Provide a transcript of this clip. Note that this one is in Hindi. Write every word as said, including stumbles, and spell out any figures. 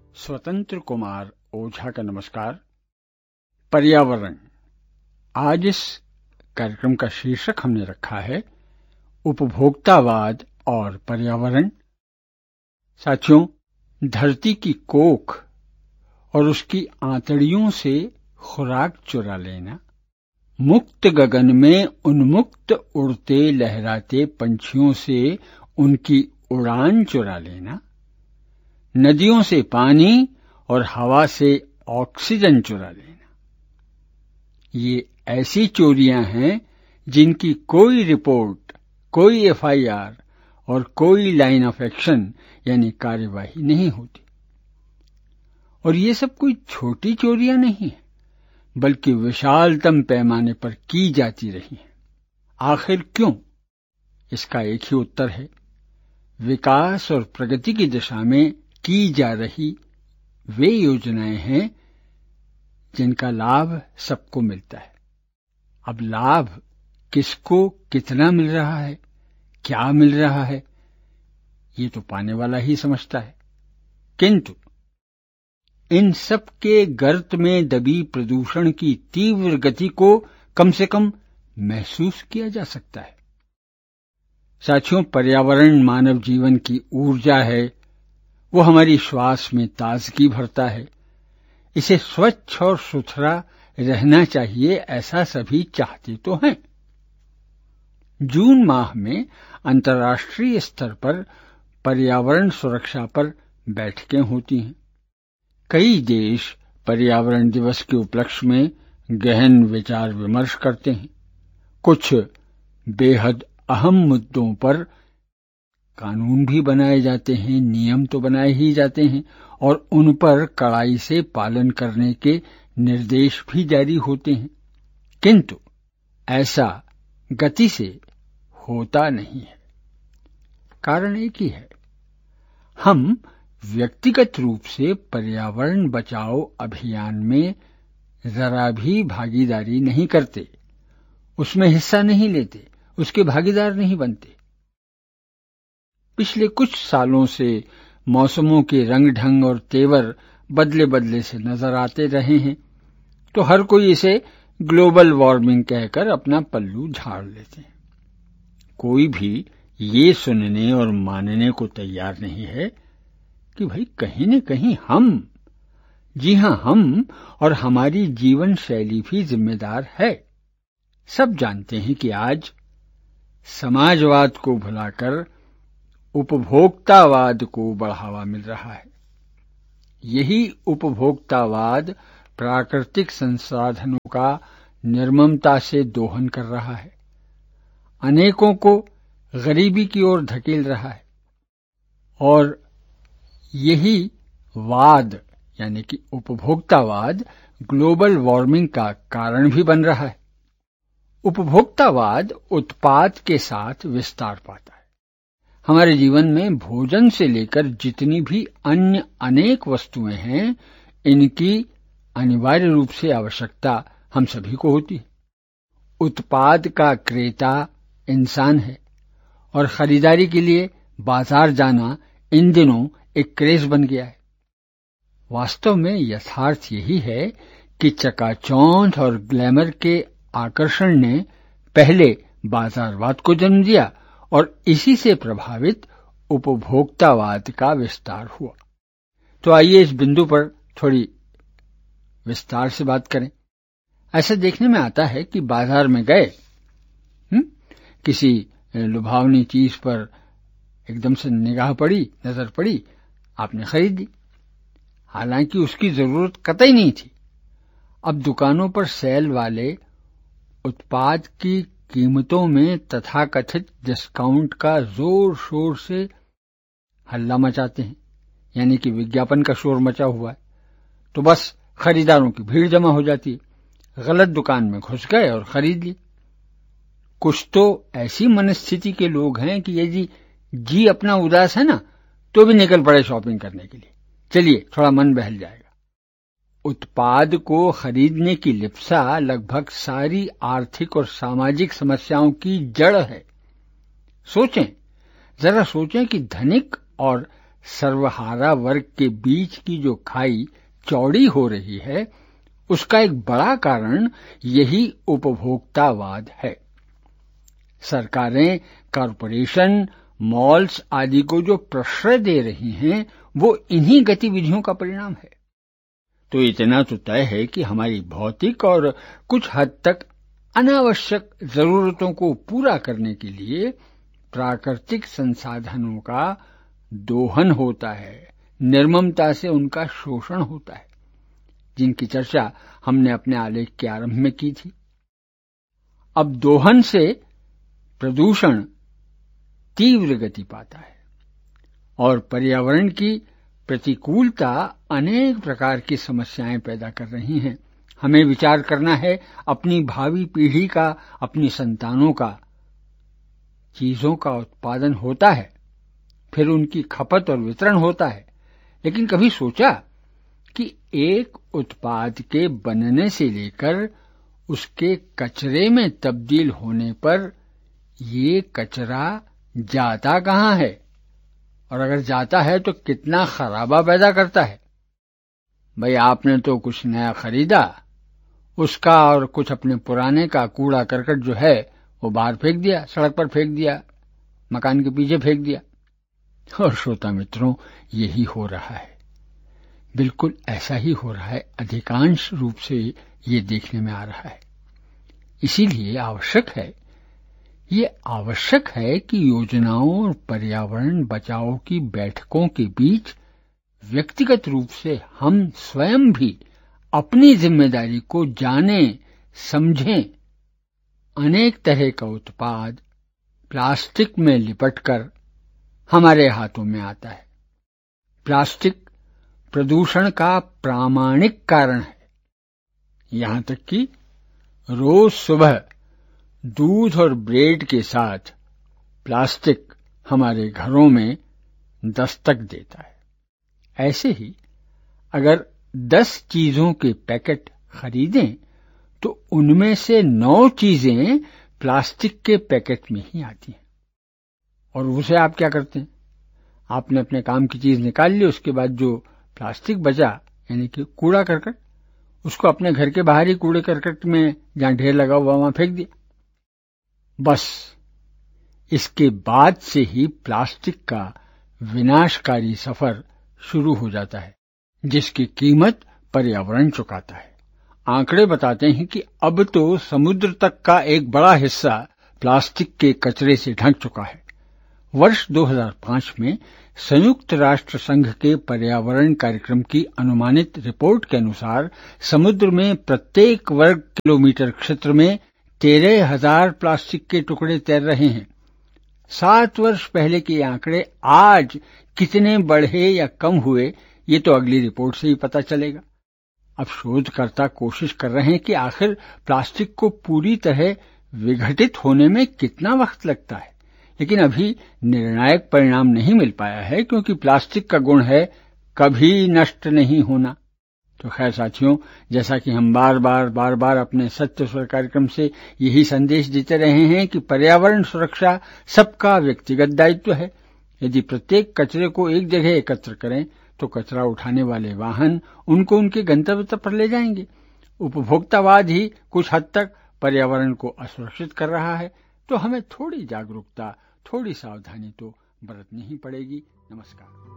स्वतंत्र कुमार ओझा का नमस्कार। पर्यावरण। आज इस कार्यक्रम का शीर्षक हमने रखा है उपभोक्तावाद और पर्यावरण। साथियों, धरती की कोख और उसकी आंतड़ियों से खुराक चुरा लेना, मुक्त गगन में उन्मुक्त उड़ते लहराते पंछियों से उनकी उड़ान चुरा लेना, नदियों से पानी और हवा से ऑक्सीजन चुरा लेना, ये ऐसी चोरियां हैं जिनकी कोई रिपोर्ट, कोई एफ आई आर और कोई लाइन ऑफ एक्शन यानी कार्यवाही नहीं होती। और ये सब कोई छोटी चोरियां नहीं है, बल्कि विशालतम पैमाने पर की जाती रही हैं। आखिर क्यों? इसका एक ही उत्तर है, विकास और प्रगति की दिशा में की जा रही वे योजनाएं हैं जिनका लाभ सबको मिलता है। अब लाभ किसको कितना मिल रहा है, क्या मिल रहा है, ये तो पाने वाला ही समझता है। किंतु इन सब के गर्त में दबी प्रदूषण की तीव्र गति को कम से कम महसूस किया जा सकता है। साथियों, पर्यावरण मानव जीवन की ऊर्जा है, वो हमारी श्वास में ताजगी भरता है। इसे स्वच्छ और सुथरा रहना चाहिए, ऐसा सभी चाहते तो हैं। जून माह में अंतर्राष्ट्रीय स्तर पर पर्यावरण सुरक्षा पर बैठकें होती हैं। कई देश पर्यावरण दिवस के उपलक्ष्य में गहन विचार विमर्श करते हैं। कुछ बेहद अहम मुद्दों पर कानून भी बनाए जाते हैं, नियम तो बनाए ही जाते हैं और उन पर कड़ाई से पालन करने के निर्देश भी जारी होते हैं। किंतु ऐसा गति से होता नहीं है। कारण एक ही है, हम व्यक्तिगत रूप से पर्यावरण बचाओ अभियान में जरा भी भागीदारी नहीं करते, उसमें हिस्सा नहीं लेते, उसके भागीदार नहीं बनते। पिछले कुछ सालों से मौसमों के रंग ढंग और तेवर बदले बदले से नजर आते रहे हैं, तो हर कोई इसे ग्लोबल वार्मिंग कहकर अपना पल्लू झाड़ लेते हैं। कोई भी ये सुनने और मानने को तैयार नहीं है कि भाई कहीं न कहीं हम, जी हां हम और हमारी जीवन शैली भी जिम्मेदार है। सब जानते हैं कि आज समाजवाद को भुलाकर उपभोक्तावाद को बढ़ावा मिल रहा है। यही उपभोक्तावाद प्राकृतिक संसाधनों का निर्ममता से दोहन कर रहा है, अनेकों को गरीबी की ओर धकेल रहा है और यही वाद यानी कि उपभोक्तावाद ग्लोबल वार्मिंग का कारण भी बन रहा है। उपभोक्तावाद उत्पाद के साथ विस्तार पाता है। हमारे जीवन में भोजन से लेकर जितनी भी अन्य अनेक वस्तुएं हैं, इनकी अनिवार्य रूप से आवश्यकता हम सभी को होती है। उत्पाद का क्रेता इंसान है और खरीदारी के लिए बाजार जाना इन दिनों एक क्रेज बन गया है। वास्तव में यथार्थ यही है कि चकाचौंध और ग्लैमर के आकर्षण ने पहले बाजारवाद को जन्म दिया और इसी से प्रभावित उपभोक्तावाद का विस्तार हुआ। तो आइए इस बिंदु पर थोड़ी विस्तार से बात करें। ऐसा देखने में आता है कि बाजार में गए, हुँ? किसी लुभावनी चीज पर एकदम से निगाह पड़ी, नजर पड़ी, आपने खरीद ली, हालांकि उसकी जरूरत कतई नहीं थी। अब दुकानों पर सेल वाले उत्पाद की कीमतों में तथाकथित डिस्काउंट का जोर शोर से हल्ला मचाते हैं, यानी कि विज्ञापन का शोर मचा हुआ है। तो बस खरीदारों की भीड़ जमा हो जाती है। गलत दुकान में घुस गए और खरीद ली। कुछ तो ऐसी मनस्थिति के लोग हैं कि यदि जी अपना उदास है ना, तो भी निकल पड़े शॉपिंग करने के लिए। चलिए थोड़ा मन बहल जाएगा। उत्पाद को खरीदने की लिप्सा लगभग सारी आर्थिक और सामाजिक समस्याओं की जड़ है। सोचें, जरा सोचें कि धनिक और सर्वहारा वर्ग के बीच की जो खाई चौड़ी हो रही है, उसका एक बड़ा कारण यही उपभोक्तावाद है। सरकारें, कॉरपोरेशन, मॉल्स आदि को जो प्रश्रय दे रही हैं, वो इन्हीं गतिविधियों का परिणाम है। तो इतना तो तय है कि हमारी भौतिक और कुछ हद तक अनावश्यक जरूरतों को पूरा करने के लिए प्राकृतिक संसाधनों का दोहन होता है, निर्ममता से उनका शोषण होता है, जिनकी चर्चा हमने अपने आलेख के आरंभ में की थी। अब दोहन से प्रदूषण तीव्र गति पाता है और पर्यावरण की प्रतिकूलता अनेक प्रकार की समस्याएं पैदा कर रही हैं। हमें विचार करना है अपनी भावी पीढ़ी का, अपनी संतानों का। चीजों का उत्पादन होता है, फिर उनकी खपत और वितरण होता है, लेकिन कभी सोचा कि एक उत्पाद के बनने से लेकर उसके कचरे में तब्दील होने पर ये कचरा जाता कहाँ है, और अगर जाता है तो कितना खराबा पैदा करता है। भाई, आपने तो कुछ नया खरीदा, उसका और कुछ अपने पुराने का कूड़ा करकट जो है वो बाहर फेंक दिया, सड़क पर फेंक दिया, मकान के पीछे फेंक दिया। और श्रोता मित्रों, यही हो रहा है, बिल्कुल ऐसा ही हो रहा है। अधिकांश रूप से ये देखने में आ रहा है। इसीलिए आवश्यक है ये आवश्यक है कि योजनाओं और पर्यावरण बचाओ की बैठकों के बीच व्यक्तिगत रूप से हम स्वयं भी अपनी जिम्मेदारी को जानें, समझें। अनेक तरह का उत्पाद प्लास्टिक में लिपटकर हमारे हाथों में आता है। प्लास्टिक प्रदूषण का प्रामाणिक कारण है। यहां तक कि रोज सुबह दूध और ब्रेड के साथ प्लास्टिक हमारे घरों में दस्तक देता है। ऐसे ही अगर दस चीजों के पैकेट खरीदें तो उनमें से नौ चीजें प्लास्टिक के पैकेट में ही आती हैं। और उसे आप क्या करते हैं? आपने अपने काम की चीज निकाल ली, उसके बाद जो प्लास्टिक बचा यानी कि कूड़ा करकट, उसको अपने घर के बाहर ही कूड़े करकट में जहां ढेर लगा हुआ वहां फेंक दिया। बस इसके बाद से ही प्लास्टिक का विनाशकारी सफर शुरू हो जाता है, जिसकी कीमत पर्यावरण चुकाता है। आंकड़े बताते हैं कि अब तो समुद्र तक का एक बड़ा हिस्सा प्लास्टिक के कचरे से ढक चुका है। वर्ष दो हज़ार पाँच में संयुक्त राष्ट्र संघ के पर्यावरण कार्यक्रम की अनुमानित रिपोर्ट के अनुसार समुद्र में प्रत्येक वर्ग किलोमीटर क्षेत्र में तेरह हजार प्लास्टिक के टुकड़े तैर रहे हैं। सात वर्ष पहले के आंकड़े आज कितने बढ़े या कम हुए, ये तो अगली रिपोर्ट से ही पता चलेगा। अब शोधकर्ता कोशिश कर रहे हैं कि आखिर प्लास्टिक को पूरी तरह विघटित होने में कितना वक्त लगता है, लेकिन अभी निर्णायक परिणाम नहीं मिल पाया है, क्योंकि प्लास्टिक का गुण है कभी नष्ट नहीं होना। तो खैर साथियों, जैसा कि हम बार बार बार बार अपने सत्य स्वर कार्यक्रम से यही संदेश देते रहे हैं कि पर्यावरण सुरक्षा सबका व्यक्तिगत दायित्व है। यदि प्रत्येक कचरे को एक जगह एकत्र करें तो कचरा उठाने वाले वाहन उनको उनके गंतव्य तक पर ले जाएंगे। उपभोक्तावाद ही कुछ हद तक पर्यावरण को असुरक्षित कर रहा है, तो हमें थोड़ी जागरूकता, थोड़ी सावधानी तो बरतनी ही पड़ेगी। नमस्कार।